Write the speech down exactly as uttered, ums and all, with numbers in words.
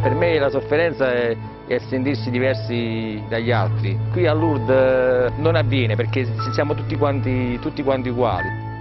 Per me la sofferenza è, è sentirsi diversi dagli altri. Qui a Lourdes non avviene perché siamo tutti quanti, tutti quanti uguali.